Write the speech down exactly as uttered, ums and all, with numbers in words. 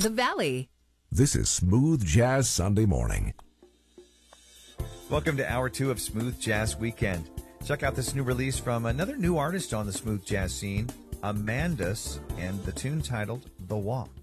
The Valley. This is Smooth Jazz Sunday Morning. Welcome to Hour two of Smooth Jazz Weekend. Check out this new release from another new artist on the smooth jazz scene, Amandus, and the tune titled The Walk.